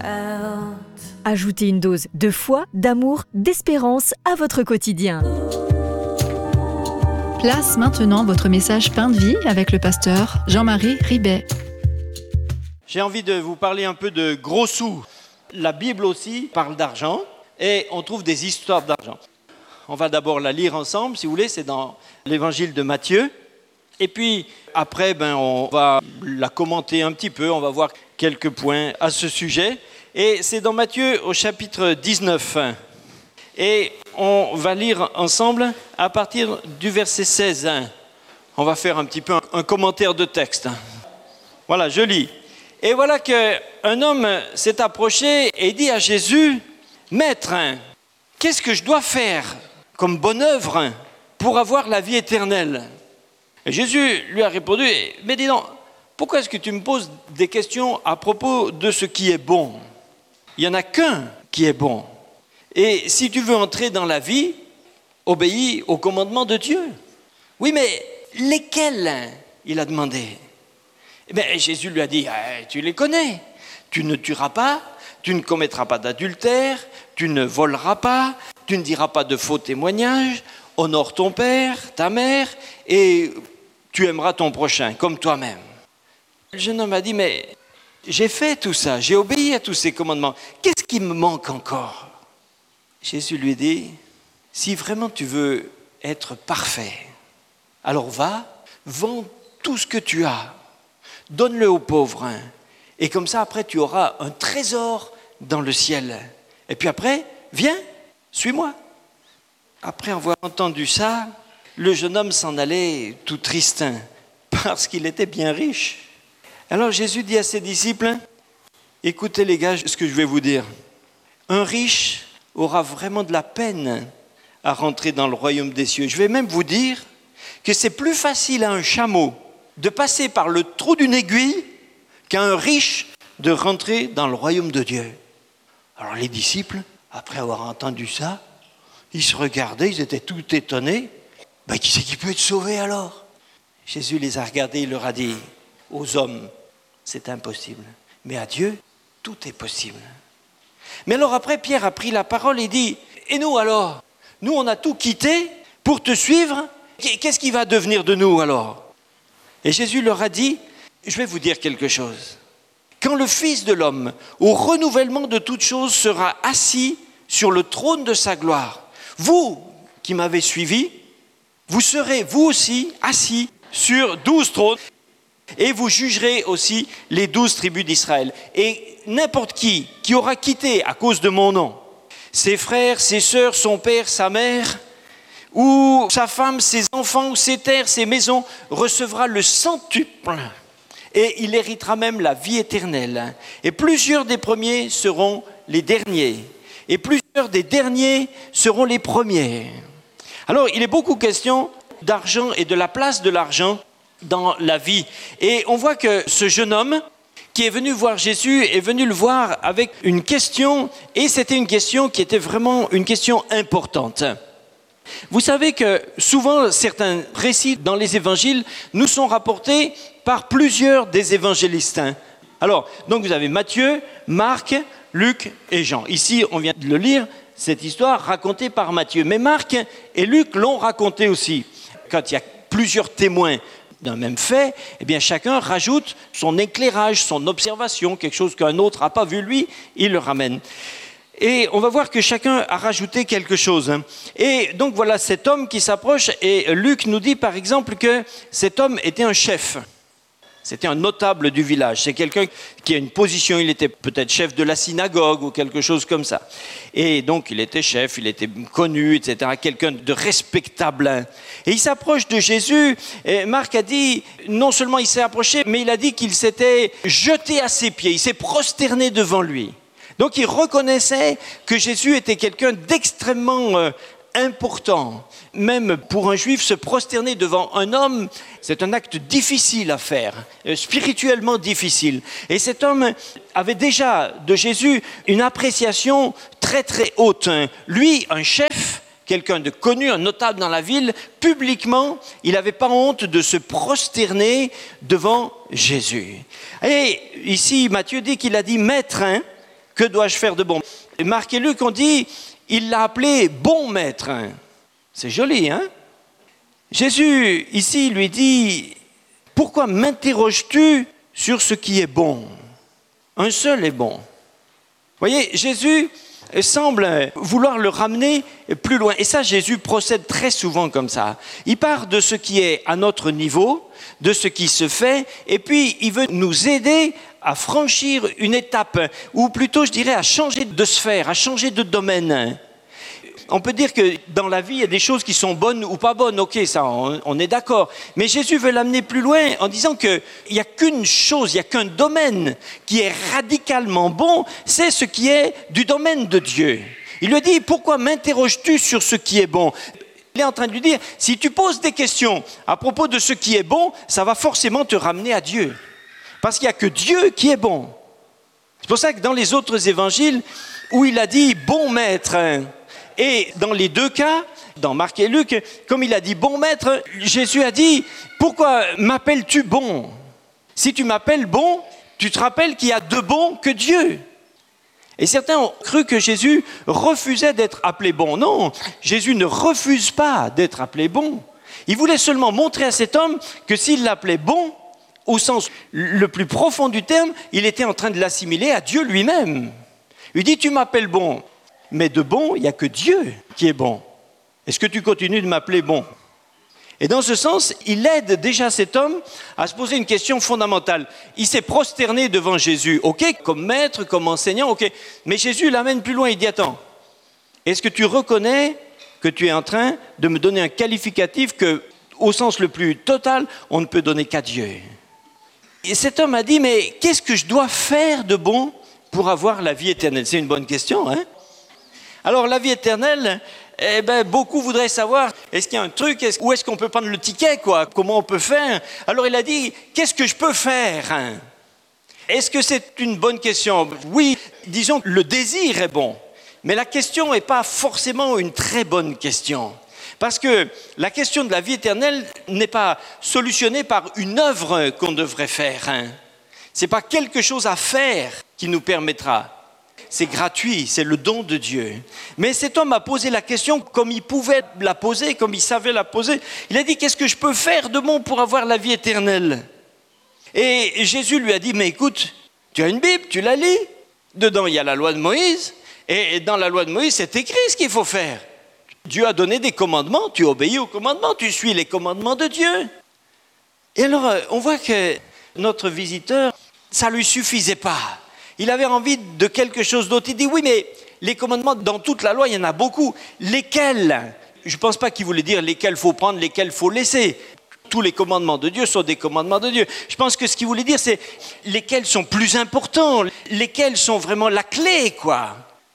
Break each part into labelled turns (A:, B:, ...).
A: Ajoutez une dose de foi, d'amour, d'espérance à votre quotidien.
B: Place maintenant votre message Pain de vie avec le pasteur Jean-Marie Ribet.
C: J'ai envie de vous parler un peu de gros sous. La Bible aussi parle d'argent et on trouve des histoires d'argent. On va d'abord la lire ensemble, si vous voulez, c'est dans l'évangile de Matthieu. Et puis après, on va la commenter un petit peu, on va voir quelques points à ce sujet. Et c'est dans Matthieu au chapitre 19. Et on va lire ensemble à partir du verset 16. On va faire un petit peu un commentaire de texte. Voilà, je lis. Et voilà qu'un homme s'est approché et dit à Jésus, « Maître, qu'est-ce que je dois faire comme bonne œuvre pour avoir la vie éternelle ?» Et Jésus lui a répondu, « Mais dis donc, pourquoi est-ce que tu me poses des questions à propos de ce qui est bon ? Il n'y en a qu'un qui est bon. Et si tu veux entrer dans la vie, obéis aux commandements de Dieu. » « Oui, mais lesquels ?» il a demandé. Jésus lui a dit, tu les connais. Tu ne tueras pas, tu ne commettras pas d'adultère, tu ne voleras pas, tu ne diras pas de faux témoignages, honore ton père, ta mère, et tu aimeras ton prochain comme toi-même. Le jeune homme a dit, mais j'ai fait tout ça, j'ai obéi à tous ces commandements. Qu'est-ce qui me manque encore ? Jésus lui dit, si vraiment tu veux être parfait, alors va, vends tout ce que tu as, donne-le aux pauvres, et comme ça après tu auras un trésor dans le ciel. Et puis après, viens, suis-moi. Après avoir entendu ça, le jeune homme s'en allait tout tristin, parce qu'il était bien riche. Alors Jésus dit à ses disciples, écoutez les gars, ce que je vais vous dire. Un riche aura vraiment de la peine à rentrer dans le royaume des cieux. Je vais même vous dire que c'est plus facile à un chameau de passer par le trou d'une aiguille qu'à un riche de rentrer dans le royaume de Dieu. Alors les disciples, après avoir entendu ça, ils se regardaient, ils étaient tout étonnés. Qui c'est qui peut être sauvé alors ? Jésus les a regardés, il leur a dit, aux hommes, c'est impossible, mais à Dieu, tout est possible. Mais alors après, Pierre a pris la parole et dit, et nous alors ? Nous, on a tout quitté pour te suivre. Qu'est-ce qui va devenir de nous alors ? Et Jésus leur a dit, je vais vous dire quelque chose. Quand le Fils de l'homme, au renouvellement de toutes choses, sera assis sur le trône de sa gloire, vous qui m'avez suivi, vous serez vous aussi assis sur 12 trônes et vous jugerez aussi les 12 tribus d'Israël. Et n'importe qui aura quitté à cause de mon nom, ses frères, ses sœurs, son père, sa mère, ou sa femme, ses enfants, ou ses terres, ses maisons, recevra le centuple. Et il héritera même la vie éternelle. Et plusieurs des premiers seront les derniers. Et plusieurs des derniers seront les premiers. Alors, il est beaucoup question d'argent et de la place de l'argent dans la vie. Et on voit que ce jeune homme qui est venu voir Jésus est venu le voir avec une question. Et c'était une question qui était vraiment une question importante. Vous savez que souvent, certains récits dans les évangiles nous sont rapportés par plusieurs des évangélistes. Alors, donc vous avez Matthieu, Marc, Luc et Jean. Ici, on vient de le lire, cette histoire racontée par Matthieu. Mais Marc et Luc l'ont racontée aussi. Quand il y a plusieurs témoins d'un même fait, eh bien chacun rajoute son éclairage, son observation, quelque chose qu'un autre n'a pas vu lui, il le ramène. Et on va voir que chacun a rajouté quelque chose. Et donc voilà cet homme qui s'approche, et Luc nous dit par exemple que cet homme était un chef. C'était un notable du village. C'est quelqu'un qui a une position, il était peut-être chef de la synagogue ou quelque chose comme ça. Et donc il était chef, il était connu, etc. Quelqu'un de respectable. Et il s'approche de Jésus. Et Marc a dit, non seulement il s'est approché, mais il a dit qu'il s'était jeté à ses pieds. Il s'est prosterné devant lui. Donc il reconnaissait que Jésus était quelqu'un d'extrêmement important. Même pour un juif, se prosterner devant un homme, c'est un acte difficile à faire, spirituellement difficile. Et cet homme avait déjà de Jésus une appréciation très très haute. Lui, un chef, quelqu'un de connu, un notable dans la ville, publiquement, il n'avait pas honte de se prosterner devant Jésus. Et ici, Matthieu dit qu'il a dit « Maître », que dois-je faire de bon? Et Marc et Luc ont dit, il l'a appelé bon maître. C'est joli, hein? Jésus, ici, lui dit, pourquoi m'interroges-tu sur ce qui est bon? Un seul est bon. Vous voyez, Jésus semble vouloir le ramener plus loin. Et ça, Jésus procède très souvent comme ça. Il part de ce qui est à notre niveau, de ce qui se fait, et puis il veut nous aider à franchir une étape, ou plutôt, je dirais, à changer de sphère, à changer de domaine. On peut dire que dans la vie, il y a des choses qui sont bonnes ou pas bonnes. Ok, ça, on est d'accord. Mais Jésus veut l'amener plus loin en disant qu'il n'y a qu'une chose, il n'y a qu'un domaine qui est radicalement bon, c'est ce qui est du domaine de Dieu. Il lui dit, pourquoi m'interroges-tu sur ce qui est bon? Il est en train de lui dire, si tu poses des questions à propos de ce qui est bon, ça va forcément te ramener à Dieu. Parce qu'il n'y a que Dieu qui est bon. C'est pour ça que dans les autres évangiles, où il a dit, bon maître, et dans les deux cas, dans Marc et Luc, comme il a dit bon maître, Jésus a dit, pourquoi m'appelles-tu bon? Si tu m'appelles bon, tu te rappelles qu'il y a de bon que Dieu. Et certains ont cru que Jésus refusait d'être appelé bon. Non, Jésus ne refuse pas d'être appelé bon. Il voulait seulement montrer à cet homme que s'il l'appelait bon, au sens le plus profond du terme, il était en train de l'assimiler à Dieu lui-même. Il dit, tu m'appelles bon. Mais de bon, il n'y a que Dieu qui est bon. Est-ce que tu continues de m'appeler bon? Et dans ce sens, il aide déjà cet homme à se poser une question fondamentale. Il s'est prosterné devant Jésus, ok, comme maître, comme enseignant, ok. Mais Jésus l'amène plus loin, il dit, attends, est-ce que tu reconnais que tu es en train de me donner un qualificatif que, au sens le plus total, on ne peut donner qu'à Dieu? Et cet homme a dit, mais qu'est-ce que je dois faire de bon pour avoir la vie éternelle? C'est une bonne question, hein? Alors la vie éternelle, beaucoup voudraient savoir, est-ce qu'il y a un truc, où est-ce qu'on peut prendre le ticket, quoi? Comment on peut faire? Alors il a dit, qu'est-ce que je peux faire? Est-ce que c'est une bonne question? Oui, disons que le désir est bon, mais la question n'est pas forcément une très bonne question. Parce que la question de la vie éternelle n'est pas solutionnée par une œuvre qu'on devrait faire. Ce n'est pas quelque chose à faire qui nous permettra. C'est gratuit, c'est le don de Dieu. Mais cet homme a posé la question comme il pouvait la poser, comme il savait la poser. Il a dit, qu'est-ce que je peux faire de bon pour avoir la vie éternelle? Et Jésus lui a dit, mais écoute, tu as une Bible, tu la lis. Dedans, il y a la loi de Moïse. Et dans la loi de Moïse, c'est écrit ce qu'il faut faire. Dieu a donné des commandements, tu obéis aux commandements, tu suis les commandements de Dieu. Et alors, on voit que notre visiteur, ça ne lui suffisait pas. Il avait envie de quelque chose d'autre. Il dit, oui, mais les commandements, dans toute la loi, il y en a beaucoup. Lesquels? Je ne pense pas qu'il voulait dire lesquels il faut prendre, lesquels il faut laisser. Tous les commandements de Dieu sont des commandements de Dieu. Je pense que ce qu'il voulait dire, c'est lesquels sont plus importants, lesquels sont vraiment la clé, quoi.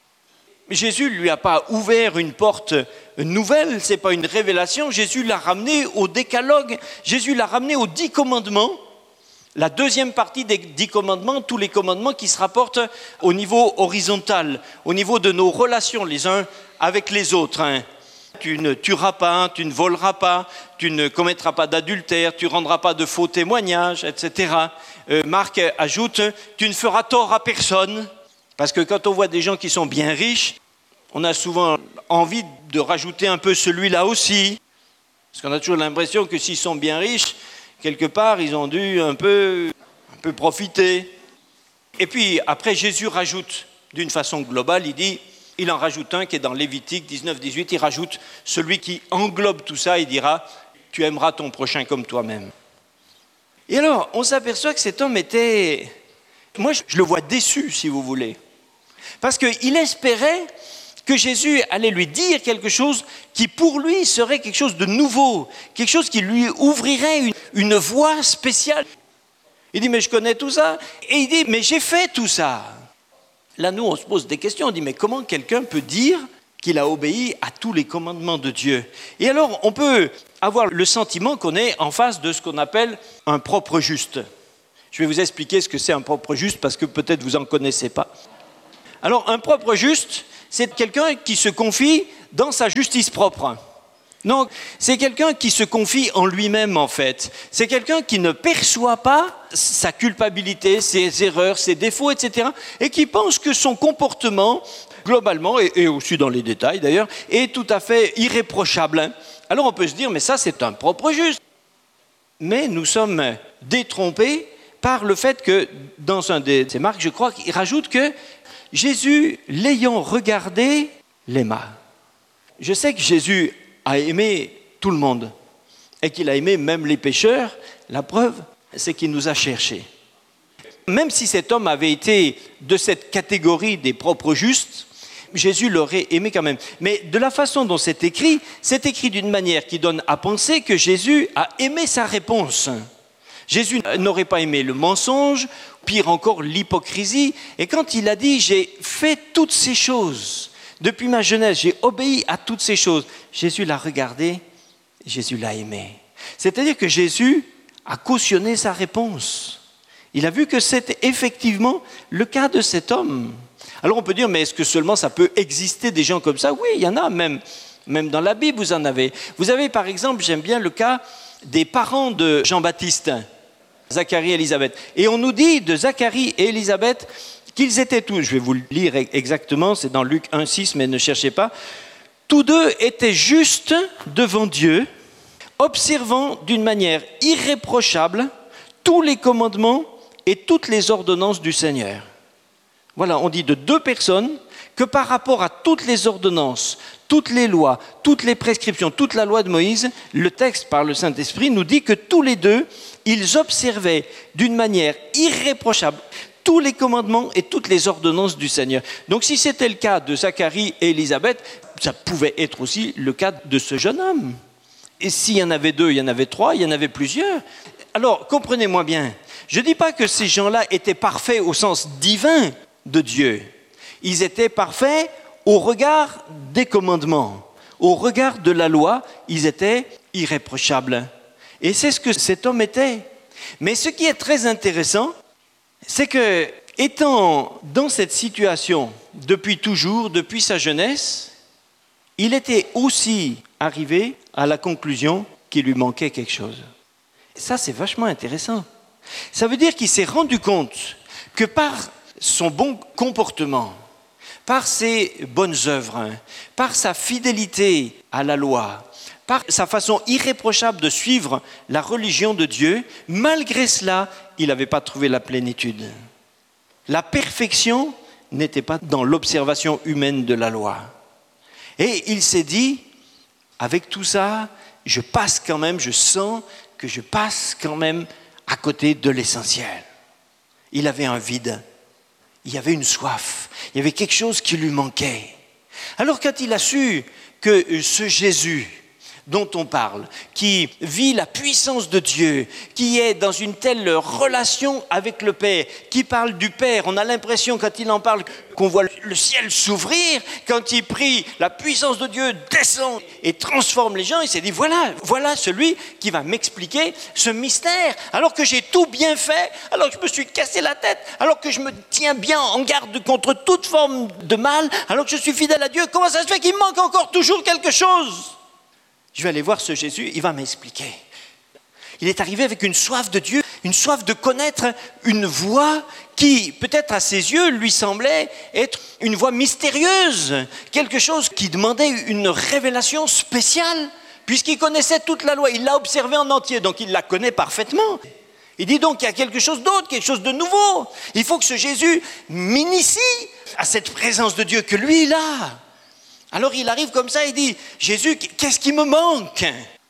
C: Jésus ne lui a pas ouvert une porte nouvelle, ce n'est pas une révélation. Jésus l'a ramené au décalogue, Jésus l'a ramené aux 10 commandements. La deuxième partie des 10 commandements, tous les commandements qui se rapportent au niveau horizontal, au niveau de nos relations les uns avec les autres. Tu ne tueras pas, tu ne voleras pas, tu ne commettras pas d'adultère, tu ne rendras pas de faux témoignages, etc. Marc ajoute, tu ne feras tort à personne. Parce que quand on voit des gens qui sont bien riches, on a souvent envie de rajouter un peu celui-là aussi. Parce qu'on a toujours l'impression que s'ils sont bien riches, quelque part, ils ont dû un peu profiter. Et puis, après, Jésus rajoute, d'une façon globale, il en rajoute un qui est dans Lévitique 19-18, il rajoute celui qui englobe tout ça, il dira, tu aimeras ton prochain comme toi-même. Et alors, on s'aperçoit que cet homme était... Moi, je le vois déçu, si vous voulez. Parce qu'il espérait que Jésus allait lui dire quelque chose qui, pour lui, serait quelque chose de nouveau, quelque chose qui lui ouvrirait une voie spéciale. Il dit, mais je connais tout ça. Et il dit, mais j'ai fait tout ça. Là, nous, on se pose des questions. On dit, mais comment quelqu'un peut dire qu'il a obéi à tous les commandements de Dieu? Et alors, on peut avoir le sentiment qu'on est en face de ce qu'on appelle un propre juste. Je vais vous expliquer ce que c'est un propre juste, parce que peut-être vous n'en connaissez pas. Alors, un propre juste, c'est quelqu'un qui se confie dans sa justice propre. Non, c'est quelqu'un qui se confie en lui-même en fait. C'est quelqu'un qui ne perçoit pas sa culpabilité, ses erreurs, ses défauts, etc. Et qui pense que son comportement, globalement, et aussi dans les détails d'ailleurs, est tout à fait irréprochable. Alors on peut se dire, mais ça c'est un propre juste. Mais nous sommes détrompés par le fait que, dans un de ses marques, je crois qu'il rajoute que Jésus, l'ayant regardé, l'aima. Je sais que Jésus a aimé tout le monde et qu'il a aimé même les pécheurs. La preuve, c'est qu'il nous a cherchés. Même si cet homme avait été de cette catégorie des propres justes, Jésus l'aurait aimé quand même. Mais de la façon dont c'est écrit d'une manière qui donne à penser que Jésus a aimé sa réponse. Jésus n'aurait pas aimé le mensonge, pire encore l'hypocrisie. Et quand il a dit « j'ai fait toutes ces choses », depuis ma jeunesse, j'ai obéi à toutes ces choses. Jésus l'a regardé, Jésus l'a aimé. C'est-à-dire que Jésus a cautionné sa réponse. Il a vu que c'était effectivement le cas de cet homme. Alors on peut dire, mais est-ce que seulement ça peut exister des gens comme ça ? Oui, il y en a même dans la Bible, vous en avez. Vous avez par exemple, j'aime bien le cas des parents de Jean-Baptiste, Zacharie et Élisabeth. Et on nous dit de Zacharie et Élisabeth qu'ils étaient tous, je vais vous le lire exactement, c'est dans Luc 1,6, mais ne cherchez pas, tous deux étaient justes devant Dieu, observant d'une manière irréprochable tous les commandements et toutes les ordonnances du Seigneur. Voilà, on dit de deux personnes que par rapport à toutes les ordonnances, toutes les lois, toutes les prescriptions, toute la loi de Moïse, le texte par le Saint-Esprit nous dit que tous les deux, ils observaient d'une manière irréprochable tous les commandements et toutes les ordonnances du Seigneur. Donc si c'était le cas de Zacharie et Élisabeth, ça pouvait être aussi le cas de ce jeune homme. Et s'il y en avait deux, il y en avait trois, il y en avait plusieurs. Alors, comprenez-moi bien, je ne dis pas que ces gens-là étaient parfaits au sens divin de Dieu. Ils étaient parfaits au regard des commandements, au regard de la loi, ils étaient irréprochables. Et c'est ce que cet homme était. Mais ce qui est très intéressant, c'est que, étant dans cette situation depuis toujours, depuis sa jeunesse, il était aussi arrivé à la conclusion qu'il lui manquait quelque chose. Ça, c'est vachement intéressant. Ça veut dire qu'il s'est rendu compte que par son bon comportement, par ses bonnes œuvres, par sa fidélité à la loi, par sa façon irréprochable de suivre la religion de Dieu, malgré cela, il n'avait pas trouvé la plénitude. La perfection n'était pas dans l'observation humaine de la loi. Et il s'est dit, avec tout ça, je sens que je passe quand même à côté de l'essentiel. Il avait un vide, il y avait une soif, il y avait quelque chose qui lui manquait. Alors quand il a su que ce Jésus dont on parle, qui vit la puissance de Dieu, qui est dans une telle relation avec le Père, qui parle du Père, on a l'impression quand il en parle qu'on voit le ciel s'ouvrir, quand il prie, la puissance de Dieu descend et transforme les gens, il s'est dit voilà celui qui va m'expliquer ce mystère, alors que j'ai tout bien fait, alors que je me suis cassé la tête, alors que je me tiens bien en garde contre toute forme de mal, alors que je suis fidèle à Dieu, comment ça se fait qu'il me manque encore toujours quelque chose ? Je vais aller voir ce Jésus, il va m'expliquer. Il est arrivé avec une soif de Dieu, une soif de connaître une voie qui, peut-être à ses yeux, lui semblait être une voie mystérieuse, quelque chose qui demandait une révélation spéciale, puisqu'il connaissait toute la loi, il l'a observée en entier, donc il la connaît parfaitement. Il dit donc qu'il y a quelque chose d'autre, quelque chose de nouveau. Il faut que ce Jésus m'initie à cette présence de Dieu que lui, il a. Alors il arrive comme ça, il dit, Jésus, qu'est-ce qui me manque ?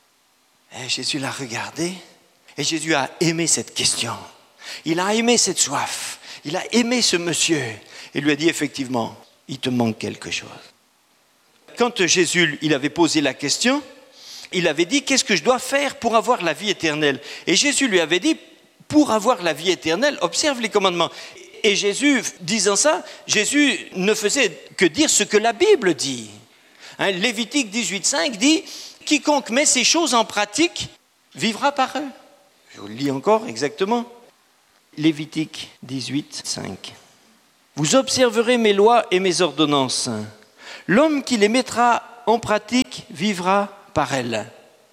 C: Et Jésus l'a regardé, et Jésus a aimé cette question. Il a aimé cette soif, il a aimé ce monsieur. Il lui a dit, effectivement, il te manque quelque chose. Quand Jésus, il avait posé la question, il avait dit, qu'est-ce que je dois faire pour avoir la vie éternelle ? Et Jésus lui avait dit, pour avoir la vie éternelle, observe les commandements. Et Jésus, disant ça, Jésus ne faisait que dire ce que la Bible dit. Lévitique 18,5 dit « Quiconque met ces choses en pratique vivra par eux ». Je vous le lis encore exactement. Lévitique 18,5. « Vous observerez mes lois et mes ordonnances. L'homme qui les mettra en pratique vivra par elle.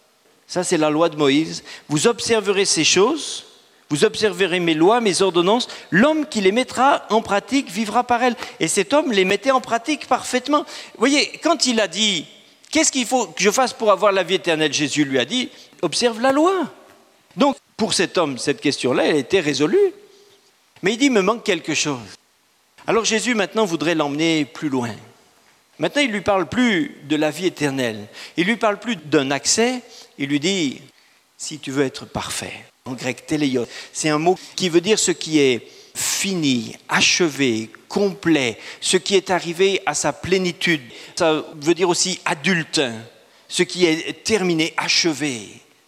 C: Ça, c'est la loi de Moïse. Vous observerez ces choses, vous observerez mes lois, mes ordonnances. L'homme qui les mettra en pratique vivra par elles. Et cet homme les mettait en pratique parfaitement. Vous voyez, quand il a dit, qu'est-ce qu'il faut que je fasse pour avoir la vie éternelle? Jésus lui a dit, observe la loi. Donc, pour cet homme, cette question-là, elle était résolue. Mais il dit, il me manque quelque chose. Alors Jésus, maintenant, voudrait l'emmener plus loin. Maintenant, il ne lui parle plus de la vie éternelle. Il ne lui parle plus d'un accès. Il lui dit, si tu veux être parfait, en grec, téléios, c'est un mot qui veut dire ce qui est fini, achevé, complet, ce qui est arrivé à sa plénitude. Ça veut dire aussi adulte, ce qui est terminé, achevé.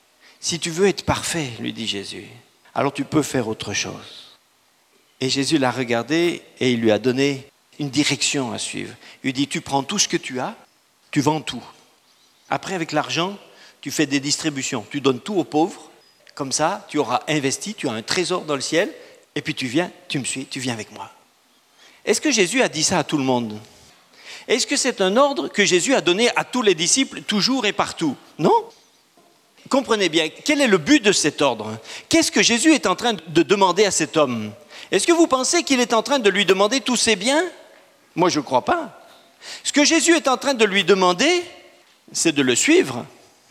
C: Si tu veux être parfait, lui dit Jésus, alors tu peux faire autre chose. Et Jésus l'a regardé et il lui a donné une direction à suivre. Il lui dit, tu prends tout ce que tu as, tu vends tout. Après, avec l'argent, tu fais des distributions, tu donnes tout aux pauvres. Comme ça, tu auras investi, tu as un trésor dans le ciel, et puis tu viens, tu me suis, tu viens avec moi. Est-ce que Jésus a dit ça à tout le monde? Est-ce que c'est un ordre que Jésus a donné à tous les disciples, toujours et partout? Non. Comprenez bien, quel est le but de cet ordre? Qu'est-ce que Jésus est en train de demander à cet homme? Est-ce que vous pensez qu'il est en train de lui demander tous ses biens? Moi, je ne crois pas. Ce que Jésus est en train de lui demander, c'est de le suivre.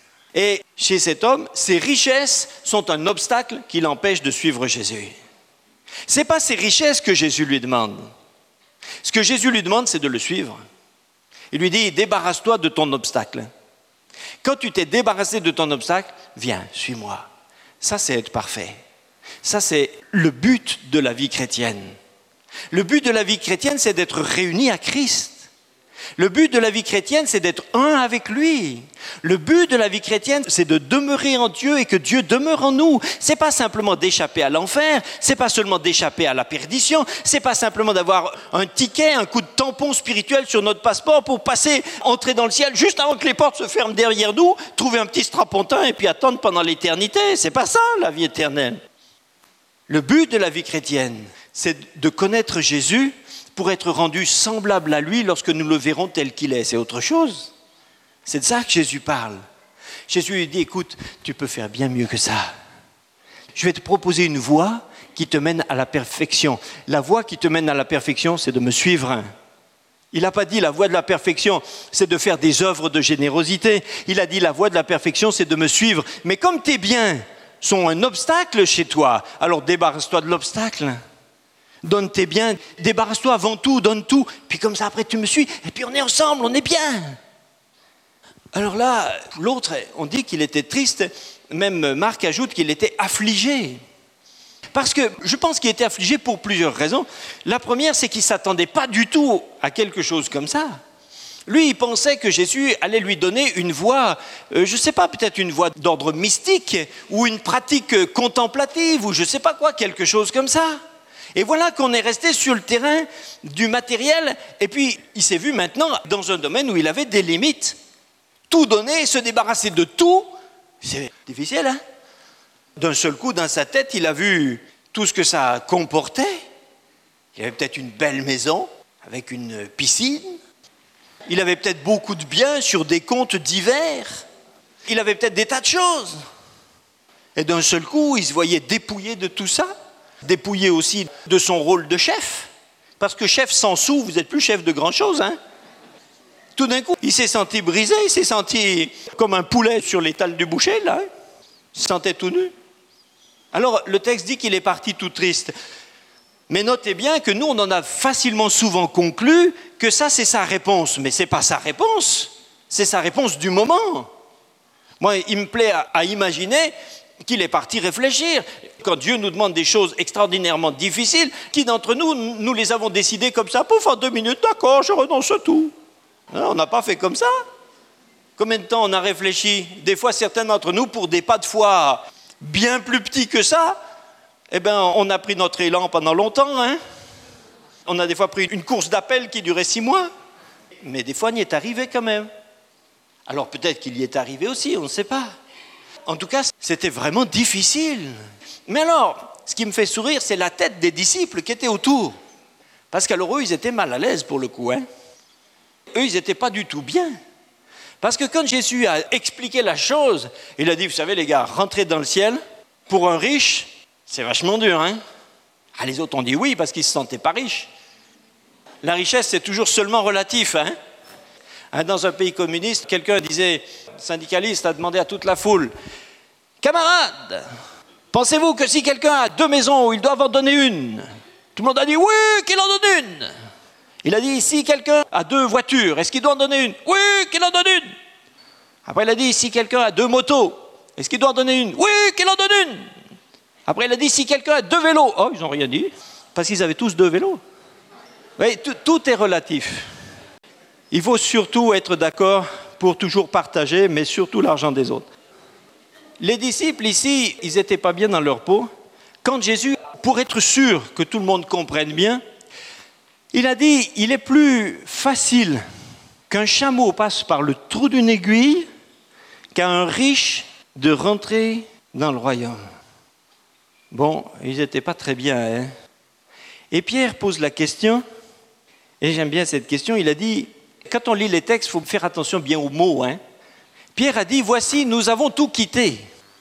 C: Et chez cet homme, ses richesses sont un obstacle qui l'empêche de suivre Jésus. Ce n'est pas ses richesses que Jésus lui demande. Ce que Jésus lui demande, c'est de le suivre. Il lui dit, débarrasse-toi de ton obstacle. Quand tu t'es débarrassé de ton obstacle, viens, suis-moi. Ça, c'est être parfait. Ça, c'est le but de la vie chrétienne. Le but de la vie chrétienne, c'est d'être réunis à Christ. Le but de la vie chrétienne, c'est d'être un avec lui. Le but de la vie chrétienne, c'est de demeurer en Dieu et que Dieu demeure en nous. C'est pas simplement d'échapper à l'enfer, c'est pas seulement d'échapper à la perdition, c'est pas simplement d'avoir un ticket, un coup de tampon spirituel sur notre passeport pour entrer dans le ciel juste avant que les portes se ferment derrière nous, trouver un petit strapontin et puis attendre pendant l'éternité. C'est pas ça, la vie éternelle. Le but de la vie chrétienne, c'est de connaître Jésus pour être rendu semblable à lui lorsque nous le verrons tel qu'il est. C'est autre chose. C'est de ça que Jésus parle. Jésus lui dit, écoute, tu peux faire bien mieux que ça. Je vais te proposer une voie qui te mène à la perfection. La voie qui te mène à la perfection, c'est de me suivre. Il n'a pas dit la voie de la perfection, c'est de faire des œuvres de générosité. Il a dit la voie de la perfection, c'est de me suivre. Mais comme tes biens sont un obstacle chez toi, alors débarrasse-toi de l'obstacle. Donne tes biens, débarrasse-toi avant tout, donne tout, puis comme ça après tu me suis, et puis on est ensemble, on est bien. Alors là, l'autre, on dit qu'il était triste, même Marc ajoute qu'il était affligé. Parce que je pense qu'il était affligé pour plusieurs raisons. La première, c'est qu'il ne s'attendait pas du tout à quelque chose comme ça. Lui, il pensait que Jésus allait lui donner une voie, je ne sais pas, peut-être une voie d'ordre mystique, ou une pratique contemplative, ou je ne sais pas quoi, quelque chose comme ça. Et voilà qu'on est resté sur le terrain du matériel, et puis il s'est vu maintenant dans un domaine où il avait des limites. Tout donner, se débarrasser de tout, c'est difficile, hein? D'un seul coup, dans sa tête, il a vu tout ce que ça comportait. Il avait peut-être une belle maison, avec une piscine. Il avait peut-être beaucoup de biens sur des comptes divers. Il avait peut-être des tas de choses. Et d'un seul coup, il se voyait dépouillé de tout ça. Dépouillé aussi de son rôle de chef. Parce que chef sans sous, vous n'êtes plus chef de grand-chose, hein? Tout d'un coup, il s'est senti brisé, il s'est senti comme un poulet sur l'étal du boucher, là. Hein? Il se sentait tout nu. Alors, le texte dit qu'il est parti tout triste. Mais notez bien que nous, on en a facilement souvent conclu que ça, c'est sa réponse. Mais ce n'est pas sa réponse. C'est sa réponse du moment. Moi, il me plaît à imaginer qu'il est parti réfléchir. Quand Dieu nous demande des choses extraordinairement difficiles, qui d'entre nous, nous les avons décidées comme ça, pouf, en 2 minutes, d'accord, je renonce à tout. Non, on n'a pas fait comme ça. Combien de temps on a réfléchi? Des fois, certains d'entre nous, pour des pas de foi bien plus petits que ça, eh ben, on a pris notre élan pendant longtemps. Hein? On a des fois pris une course d'appel qui durait 6 mois. Mais des fois, on y est arrivé quand même. Alors peut-être qu'il y est arrivé aussi, on ne sait pas. En tout cas, c'était vraiment difficile. Mais alors, ce qui me fait sourire, c'est la tête des disciples qui étaient autour. Parce qu'alors eux, ils étaient mal à l'aise pour le coup. Hein? Eux, ils n'étaient pas du tout bien. Parce que quand Jésus a expliqué la chose, il a dit, vous savez les gars, rentrer dans le ciel, pour un riche, c'est vachement dur, hein? Ah, les autres ont dit oui parce qu'ils ne se sentaient pas riches. La richesse, c'est toujours seulement relatif, hein? Dans un pays communiste, quelqu'un disait, syndicaliste, a demandé à toute la foule, « Camarades, pensez-vous que si quelqu'un a 2 maisons, ils doivent en donner une ?» Tout le monde a dit « Oui, qu'il en donne une !» Il a dit « Si quelqu'un a 2 voitures, est-ce qu'il doit en donner une ?»« Oui, qu'il en donne une !» Après, il a dit « Si quelqu'un a 2 motos, est-ce qu'il doit en donner une ?»« Oui, qu'il en donne une !» Après, il a dit « Si quelqu'un a 2 vélos... » Oh, ils n'ont rien dit, parce qu'ils avaient tous 2 vélos. Oui, tout est relatif. Il faut surtout être d'accord pour toujours partager, mais surtout l'argent des autres. Les disciples ici, ils n'étaient pas bien dans leur peau. Quand Jésus, pour être sûr que tout le monde comprenne bien, il a dit, il est plus facile qu'un chameau passe par le trou d'une aiguille qu'à un riche de rentrer dans le royaume. Bon, ils n'étaient pas très bien, hein? Et Pierre pose la question, et j'aime bien cette question, il a dit, quand on lit les textes, il faut faire attention bien aux mots, hein? Pierre a dit, voici, nous avons tout quitté.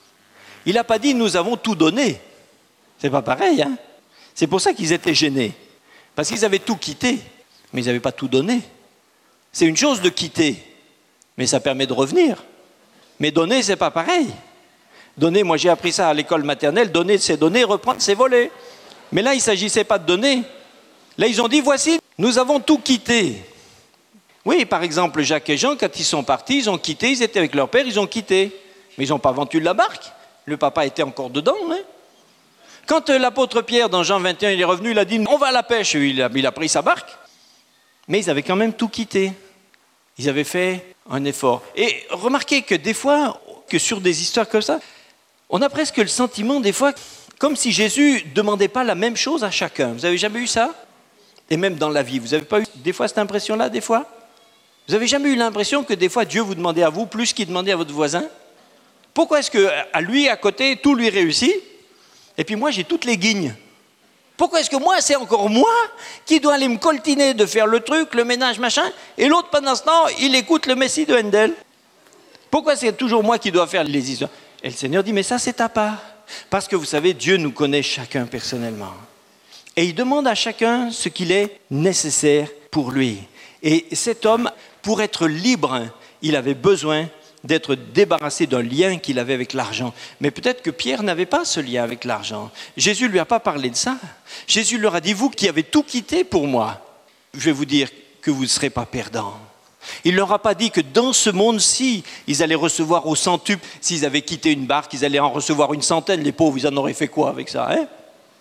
C: Il n'a pas dit, nous avons tout donné. C'est pas pareil, hein? C'est pour ça qu'ils étaient gênés. Parce qu'ils avaient tout quitté, mais ils n'avaient pas tout donné. C'est une chose de quitter, mais ça permet de revenir. Mais donner, c'est pas pareil. Donner, moi j'ai appris ça à l'école maternelle, donner c'est donner, reprendre c'est voler. Mais là, il ne s'agissait pas de donner. Là, ils ont dit, voici, nous avons tout quitté. Oui, par exemple, Jacques et Jean, quand ils sont partis, ils ont quitté, ils étaient avec leur père, ils ont quitté. Mais ils n'ont pas vendu la barque. Le papa était encore dedans. Hein. Quand l'apôtre Pierre, dans Jean 21, il est revenu, il a dit, on va à la pêche. Il a pris sa barque. Mais ils avaient quand même tout quitté. Ils avaient fait un effort. Et remarquez que des fois, que sur des histoires comme ça, on a presque le sentiment, des fois, comme si Jésus ne demandait pas la même chose à chacun. Vous n'avez jamais eu ça? Et même dans la vie, vous n'avez pas eu des fois cette impression-là, des fois? Vous n'avez jamais eu l'impression que des fois Dieu vous demandait à vous plus qu'il demandait à votre voisin? Pourquoi est-ce qu'à lui, à côté, tout lui réussit? Et puis moi, j'ai toutes les guignes. Pourquoi est-ce que moi, c'est encore moi qui dois aller me coltiner de faire le truc, le ménage, machin, et l'autre, pendant ce temps, il écoute le Messie de Handel? Pourquoi c'est toujours moi qui dois faire les histoires? Et le Seigneur dit, mais ça, c'est ta part. Parce que vous savez, Dieu nous connaît chacun personnellement. Et il demande à chacun ce qu'il est nécessaire pour lui. Et cet homme, pour être libre, il avait besoin d'être débarrassé d'un lien qu'il avait avec l'argent. Mais peut-être que Pierre n'avait pas ce lien avec l'argent. Jésus ne lui a pas parlé de ça. Jésus leur a dit, vous qui avez tout quitté pour moi, je vais vous dire que vous ne serez pas perdants. Il ne leur a pas dit que dans ce monde-ci, ils allaient recevoir au centuple. S'ils avaient quitté une barque, ils allaient en recevoir une centaine. Les pauvres, ils en auraient fait quoi avec ça, hein?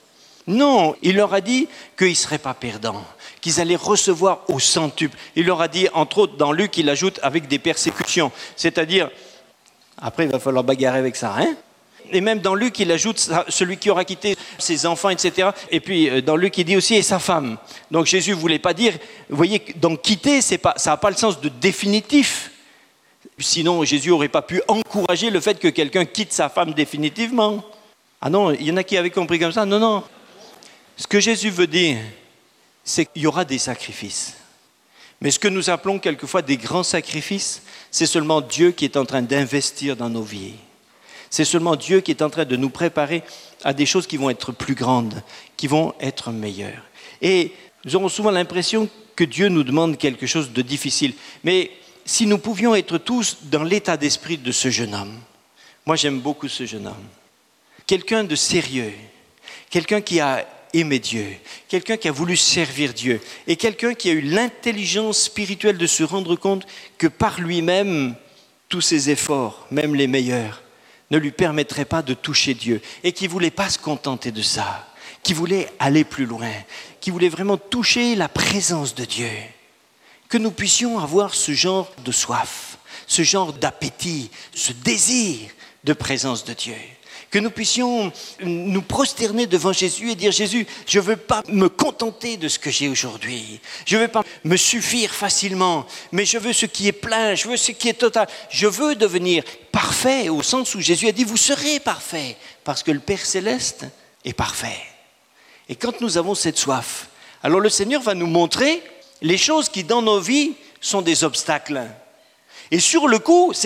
C: Non, il leur a dit qu'ils ne seraient pas perdants, qu'ils allaient recevoir au centuple. Il leur a dit, entre autres, dans Luc, il ajoute avec des persécutions. C'est-à-dire, après il va falloir bagarrer avec ça, hein? Et même dans Luc, il ajoute celui qui aura quitté ses enfants, etc. Et puis dans Luc, il dit aussi, et sa femme. Donc Jésus ne voulait pas dire, vous voyez, donc quitter, ça n'a pas le sens de définitif. Sinon, Jésus n'aurait pas pu encourager le fait que quelqu'un quitte sa femme définitivement. Ah non, il y en a qui avaient compris comme ça. Non, non. Ce que Jésus veut dire, c'est qu'il y aura des sacrifices. Mais ce que nous appelons quelquefois des grands sacrifices, c'est seulement Dieu qui est en train d'investir dans nos vies. C'est seulement Dieu qui est en train de nous préparer à des choses qui vont être plus grandes, qui vont être meilleures. Et nous aurons souvent l'impression que Dieu nous demande quelque chose de difficile. Mais si nous pouvions être tous dans l'état d'esprit de ce jeune homme, moi j'aime beaucoup ce jeune homme, quelqu'un de sérieux, quelqu'un qui a aimé Dieu, quelqu'un qui a voulu servir Dieu, et quelqu'un qui a eu l'intelligence spirituelle de se rendre compte que par lui-même, tous ses efforts, même les meilleurs, ne lui permettraient pas de toucher Dieu, et qui ne voulait pas se contenter de ça, qui voulait aller plus loin, qui voulait vraiment toucher la présence de Dieu. Que nous puissions avoir ce genre de soif, ce genre d'appétit, ce désir de présence de Dieu. Que nous puissions nous prosterner devant Jésus et dire, Jésus, je ne veux pas me contenter de ce que j'ai aujourd'hui. Je ne veux pas me suffire facilement, mais je veux ce qui est plein, je veux ce qui est total. Je veux devenir parfait au sens où Jésus a dit, vous serez parfait, parce que le Père Céleste est parfait. Et quand nous avons cette soif, alors le Seigneur va nous montrer les choses qui dans nos vies sont des obstacles. Et sur le coup,